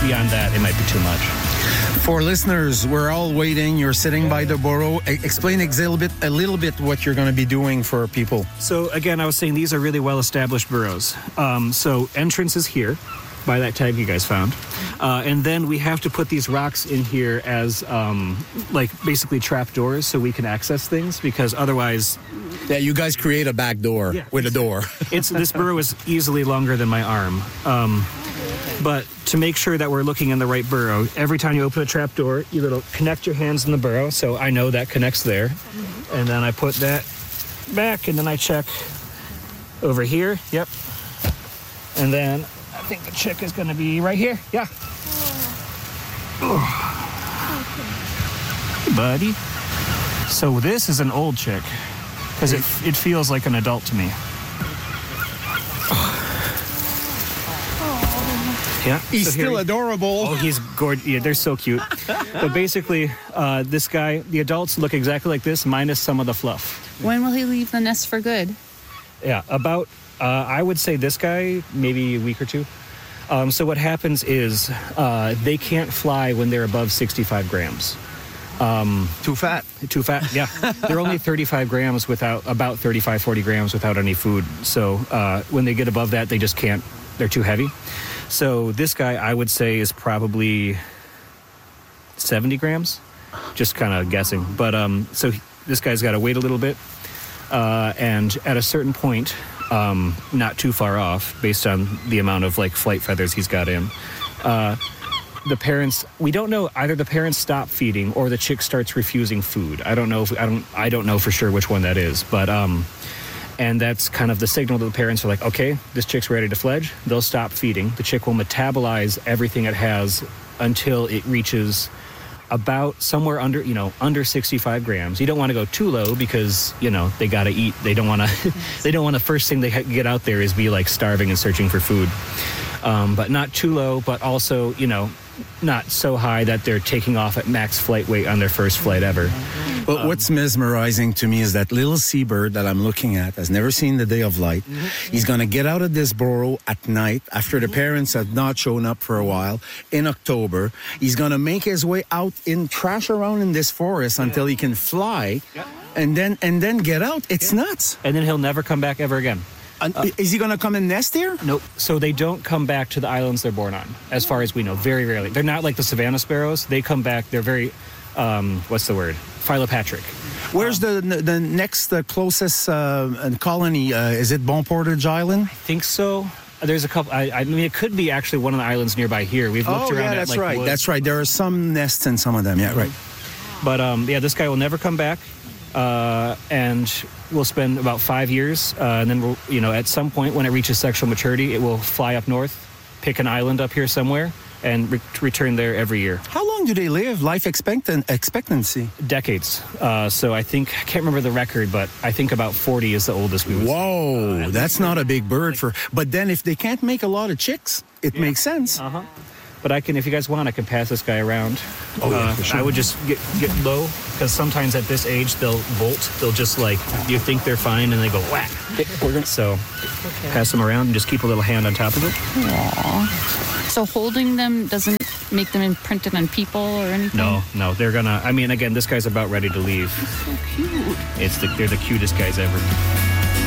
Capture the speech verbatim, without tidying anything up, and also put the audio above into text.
beyond that, it might be too much. For listeners, we're all waiting. You're sitting by the burrow. E- explain a little bit, a little bit what you're going to be doing for people. So again, I was saying these are really well-established burrows. Um, so entrance is here, by that tag you guys found. Uh, and then we have to put these rocks in here as um, like basically trap doors so we can access things, because otherwise... Yeah, you guys create a back door Yeah. with a door. It's this burrow is easily longer than my arm. Um, but to make sure that we're looking in the right burrow, every time you open a trap door, you little connect your hands in the burrow, so I know that connects there. And then I put that back, and then I check over here. Yep. And then I think the chick is going to be right here. Yeah. Oh. Hey, buddy. So this is an old chick, because it, it feels like an adult to me. Yeah, He's so still here- adorable. Oh, he's gorgeous. Yeah, they're so cute. But basically, uh, this guy, the adults look exactly like this, minus some of the fluff. When will he leave the nest for good? Yeah, about, uh, I would say this guy, maybe a week or two. Um, so what happens is uh, they can't fly when they're above sixty-five grams. Um, Too fat. Too fat, yeah. They're only thirty-five grams without, about thirty-five, forty grams without any food. So uh, when they get above that, they just can't, they're too heavy. So this guy, I would say, is probably seventy grams, just kind of guessing. But um, so he, this guy's got to wait a little bit. Uh, and at a certain point, um, not too far off, based on the amount of like flight feathers he's got in, uh, the parents, we don't know, either the parents stop feeding or the chick starts refusing food. I don't know if, I don't, I don't know for sure which one that is, but, um, and that's kind of the signal that the parents are like, okay, this chick's ready to fledge. They'll stop feeding. The chick will metabolize everything it has until it reaches about somewhere under, you know, under sixty-five grams. You don't want to go too low because, you know, they got to eat. They don't want to, they don't want the first thing they get out there is be like starving and searching for food. Um, but not too low, but also, you know, not so high that they're taking off at max flight weight on their first flight ever. But Um, what's mesmerizing to me is that little seabird that I'm looking at has never seen the day of light. Mm-hmm. He's going to get out of this burrow at night after the parents have not shown up for a while in October. He's going to make his way out in trash around in this forest until he can fly and then and then get out. It's nuts. And then he'll never come back ever again. Uh, is he going to come and nest here? Nope. So they don't come back to the islands they're born on, as far as we know. Very rarely. They're not like the savanna sparrows. They come back. They're very, um, what's the word? Philopatric. Where's the the next the closest uh, colony? Uh, is it Bon Portage Island? I think so. There's a couple. I, I mean, it could be actually one of the islands nearby here. We've looked Oh, around yeah, at that's like right. woods. That's right. There are some nests in some of them. Yeah, right. But um, yeah, this guy will never come back, uh, and we'll spend about five years, uh, and then we'll, you know, at some point when it reaches sexual maturity, it will fly up north, pick an island up here somewhere, and re- return there every year. How long do they live? Life expectant expectancy? Decades. Uh, so I think I can't remember the record, but I think about forty is the oldest we would. Whoa, that's not a big bird for. But then if they can't make a lot of chicks, it makes sense. Uh huh. But I can, if you guys want, I can pass this guy around. Oh, yeah, Uh, for sure. I would just get get low, because sometimes at this age they'll bolt. They'll just like, you think they're fine, and they go whack. We're gonna. So pass them around and just keep a little hand on top of it. Aww. So holding them doesn't make them imprinted on people or anything? No, no, they're gonna. I mean, again, this guy's about ready to leave. So cute. It's the, they're the cutest guys ever.